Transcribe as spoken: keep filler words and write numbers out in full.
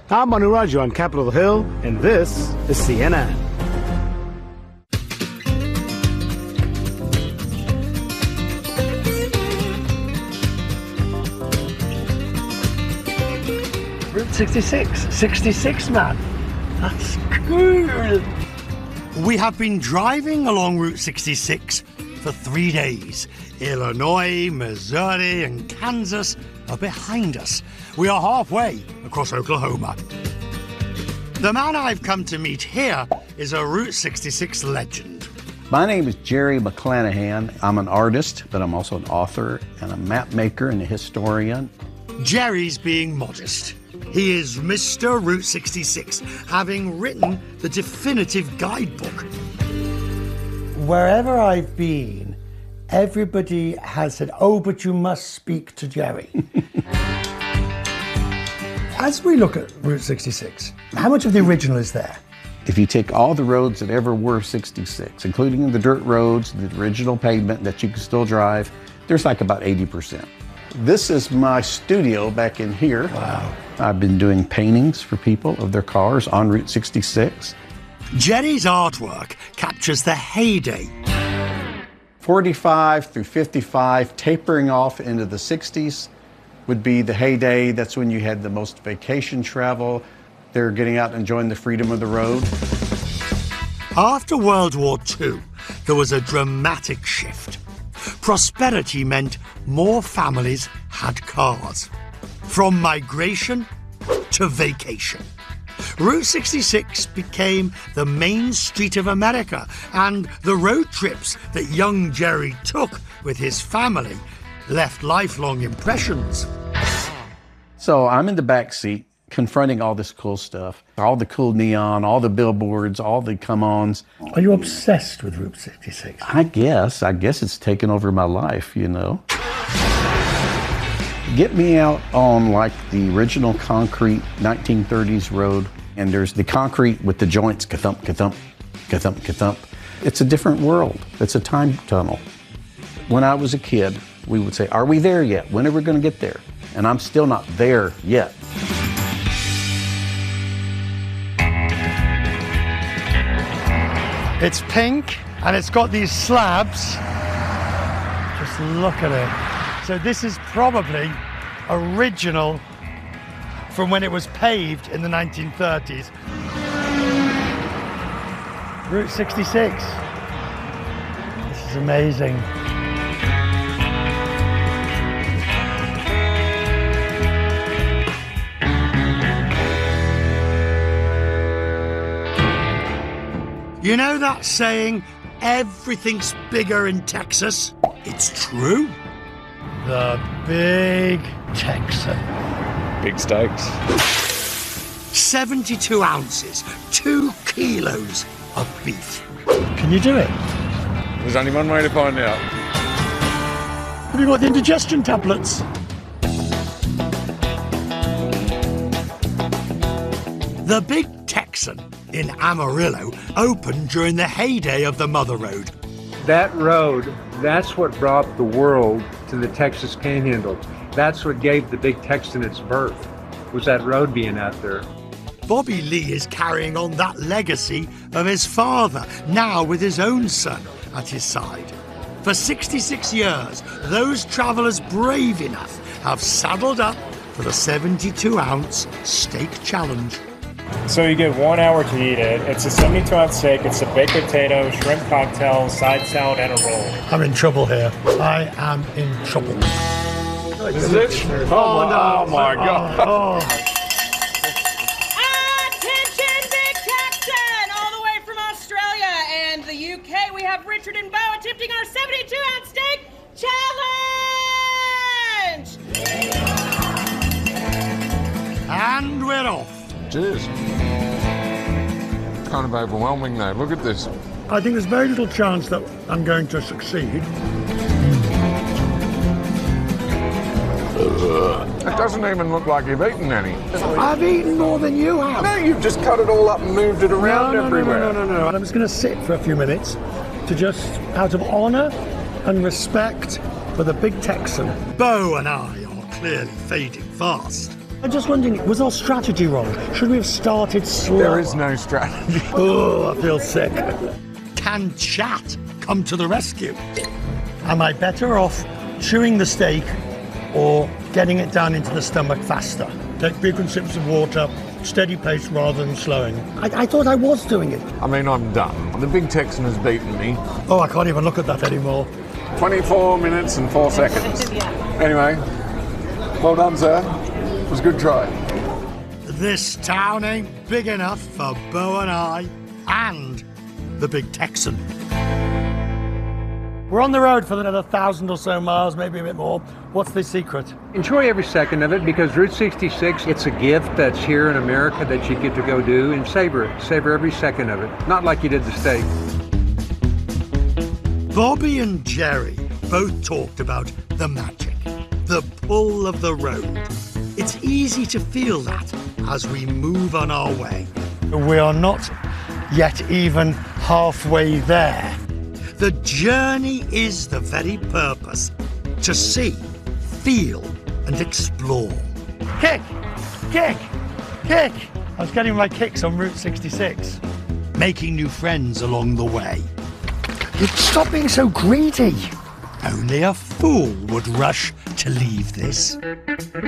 I'm Manu Raju on Capitol Hill, and this is C N N. Route sixty-six, sixty-six, man. That's cool. We have been driving along Route sixty-six for three days. Illinois, Missouri, and Kansas are behind us. We are halfway across Oklahoma. The man I've come to meet here is a Route sixty-six legend. My name is Jerry McClanahan. I'm an artist, but I'm also an author and a map maker and a historian. Jerry's being modest. He is Mister Route sixty-six, having written the definitive guidebook. Wherever I've been, everybody has said, oh, but you must speak to Jerry. As we look at Route sixty-six, how much of the original is there? If you take all the roads that ever were sixty-six, including the dirt roads, the original pavement that you can still drive, there's like about eighty percent. This is my studio back in here. Wow. I've been doing paintings for people of their cars on Route sixty-six. Jerry's artwork captures the heyday. forty-five through fifty-five, tapering off into the sixties, would be the heyday. That's when you had the most vacation travel. They were getting out and enjoying the freedom of the road. After World War Two, there was a dramatic shift. Prosperity meant more families had cars. From migration to vacation. Route sixty-six became the main street of America, and the road trips that young Jerry took with his family left lifelong impressions. So I'm in the back seat confronting all this cool stuff, all the cool neon, all the billboards, all the come-ons. Are you obsessed with Route sixty-six? I guess. I guess it's taken over my life, you know. Get me out on like the original concrete nineteen thirties road, and there's the concrete with the joints, ka-thump, ka-thump, ka-thump, ka-thump. It's a different world. It's a time tunnel. When I was a kid, we would say, are we there yet? When are we going to get there? And I'm still not there yet. It's pink, and it's got these slabs. Just look at it. So this is probably original from when it was paved in the nineteen thirties. Route sixty-six. This is amazing. You know that saying, everything's bigger in Texas? It's true. The Big Texan. Big steaks. seventy-two ounces, two kilos of beef. Can you do it? There's only one way to find out. Have you got the indigestion tablets? The Big Texan in Amarillo opened during the heyday of the Mother Road. That road, that's what brought the world to the Texas Panhandle. That's what gave the Big Texan its birth, was that road being out there. Bobby Lee is carrying on that legacy of his father, now with his own son at his side. For sixty-six years, those travellers brave enough have saddled up for the seventy-two ounce steak challenge. So you get one hour to eat it. It's a seventy-two ounce steak. It's a baked potato, shrimp cocktail, side salad, and a roll. I'm in trouble here. I am in trouble. This is it? Oh, no. Oh my God. Oh. Attention, Big Texan! All the way from Australia and the U K, we have Richard and Bo attempting our seventy-two ounce steak challenge! And we're off. Cheers. Kind of overwhelming though. Look at this. I think there's very little chance that I'm going to succeed. It doesn't even look like you've eaten any. I've eaten more than you have. No, you've just cut it all up and moved it around no, no, everywhere. No, no, no, no, no. I was going to sit for a few minutes to just, out of honour and respect for the Big Texan. Bo and I are clearly fading fast. I'm just wondering, was our strategy wrong? Should we have started slow? There is no strategy. Oh, I feel sick. Can chat come to the rescue? Am I better off chewing the steak or getting it down into the stomach faster? Take frequent sips of water, steady pace rather than slowing. I, I thought I was doing it. I mean, I'm done. The big Texan has beaten me. Oh, I can't even look at that anymore. twenty-four minutes and four seconds. Anyway, well done, sir. It was a good try. This town ain't big enough for Bo and I and the big Texan. We're on the road for another thousand or so miles, maybe a bit more. What's the secret? Enjoy every second of it, because Route sixty-six, it's a gift that's here in America that you get to go do, and savor it. Savor every second of it. Not like you did the steak. Bobby and Jerry both talked about the magic, the pull of the road. It's easy to feel that as we move on our way. We are not yet even halfway there. The journey is the very purpose, to see, feel, and explore. Kick! Kick! Kick! I was getting my kicks on Route sixty-six. Making new friends along the way. Stop being so greedy. Only a fool would rush to leave this.